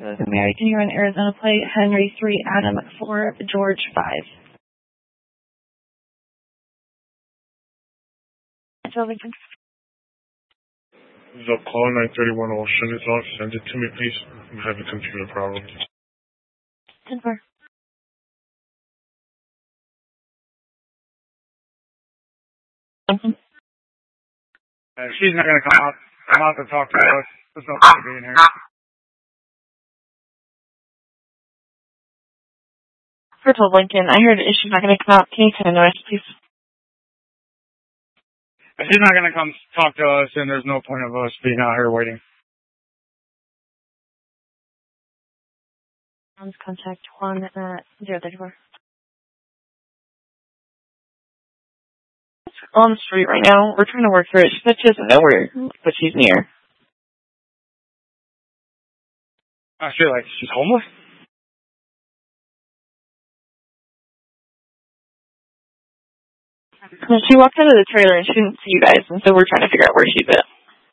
Mary Deer in Arizona plate, Henry 3, Adam 4, George 5. Lincoln. The call 931 Ocean is off. Send it to me, please. I'm having computer problems. 10-4. She's not going to come out to talk to us. There's no point being here. For 12 Lincoln, I heard she's not going to come out. Can you send a notice, please? If she's not going to come talk to us, then there's no point of us being out here waiting. Contact 1-034. On the street right now. We're trying to work through it. She said she doesn't know where, but she's near. I feel like she's homeless. She walked out of the trailer and she didn't see you guys, and so we're trying to figure out where she's at.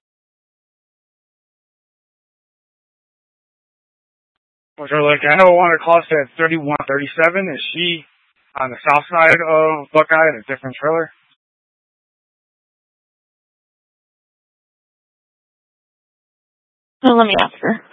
Which are like, I know one across at 3137. Is she on the south side of Buckeye in a different trailer? So let me ask her.